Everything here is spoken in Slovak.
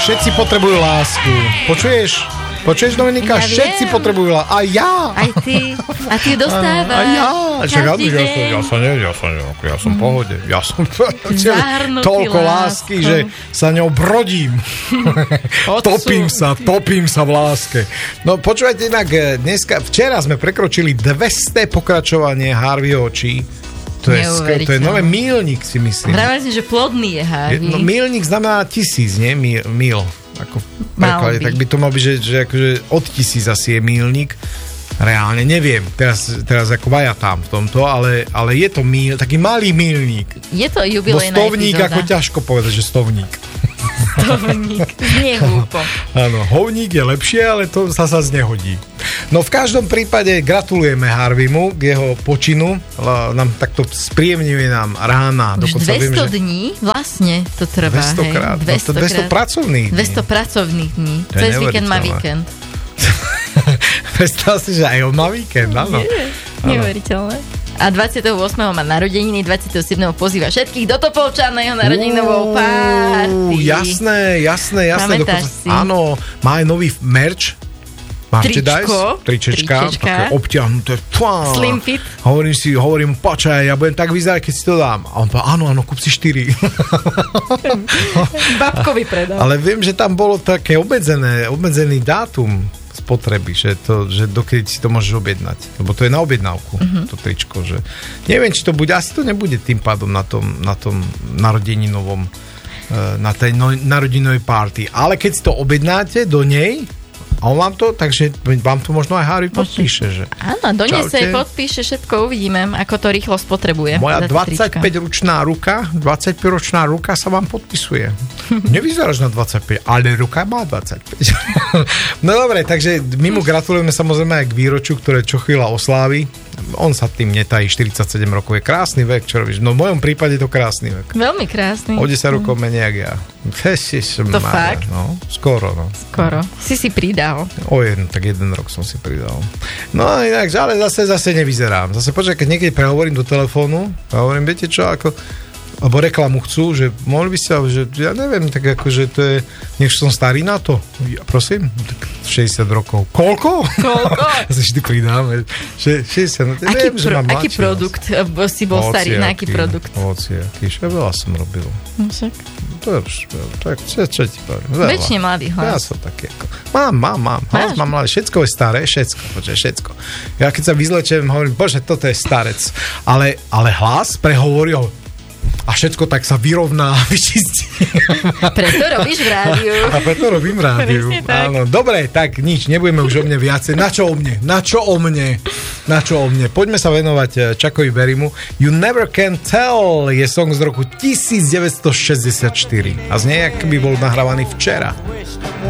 všetci potrebujú lásku. Počuješ, Dominika? Ja všetci viem. potrebujú lásku. A ja. Aj ty. A ty ju dostávaš. A ja. Každý deň. Ja som v pohode. Ja som Zahrnutý toľko lásky, že sa ňou brodím. Topím sa v láske. No počúvajte inak, včera sme prekročili 200 pokračovanie Harveyho očí. To je nové míľnik, si myslím. Vravali si, že plodný je Harvey. No, míľnik znamená 1000, nie? Míl. Ako v preklade. Tak by to mal byť, že akože od 1000 asi je míľnik. Reálne, neviem. Teraz ako vajatám v tomto, ale je to taký malý míľnik. Je to jubilejná stovník, epizóda. ako ťažko povedať, že stovník. Stovník. Znie hlúpo. Áno, hovník je lepšie, ale to sa znehodí. No v každom prípade gratulujeme Harveymu k jeho počinu. Nám takto spríjemňuje nám rána. Už 200 dní vlastne to trvá. 200 krát. 200 pracovných dní. 200 pracovných dní. Cez víkend má víkend. Predstav si, že aj on má víkend, áno. Neuveriteľné. A 28. má narodeniny, 27. pozýva všetkých do Topolčan na jeho narodinovou party. Jasné. Pamätáš si? Áno, má aj nový merch. Tričečka. Také obťahnuté. Slim fit. Hovorím, počkaj, ja budem tak vyzerať, keď si to dám. A on povedal, áno, kúp si 4. Babkovi predal. Ale viem, že tam bolo také obmedzený dátum spotreby, že dokedy si to môžeš objednať. Lebo to je na objednávku, to tričko. Že neviem, či to bude, asi to nebude tým pádom na tom narodeninovom, na tej narodinovej party. Ale keď si to objednáte do nej, a on vám to, takže vám to možno aj Harvey podpíše, že? Áno, donese, podpíše, všetko uvidíme, ako to rýchlo spotrebuje. Moja 25-ročná ruka sa vám podpisuje. Nevyzeráš na 25, ale ruka má 25. No dobre, takže my mu gratulujeme samozrejme aj k výročiu, ktoré čo chvíľa oslávi. On sa tým netají, 47 rokov je krásny vek, čo robíš? No v mojom prípade je to krásny vek. Veľmi krásny. O 10 rokov menej jak ja. To fakt? No, skoro. Si pridal. Tak jeden rok som si pridal. No inak, ale zase nevyzerám. Zase počkaj, keď niekedy prehovorím do telefónu, hovorím, viete čo, alebo reklamu chcú, že mohli by sa, že ja neviem, tak akože to je, nech som starý na to. Ja, prosím, tak 60 rokov. Koľko? Ja sa vždy pridám. 60, neviem, že mám mladší. Aký produkt si bol starý, na aký produkt? Hociaký, veľa som robil. Však. To je, čo ti poviem? Väčšine mladý hlas. Ja som taký ako... Mám. Hlas mám mladý. Všetko je staré, všetko. Ja keď sa vyzlečem, hovorím, bože, toto je starec. Ale hlas prehovoril a všetko tak sa vyrovná a vyčistí. Preto robíš v rádiu. A preto robím v rádiu. Áno. Dobre, tak nič, nebudeme už o mne viacej. Na čo o mne? Poďme sa venovať Chuckovi Berrymu. You Never Can Tell je song z roku 1964. A znie, jak by bol nahrávaný včera.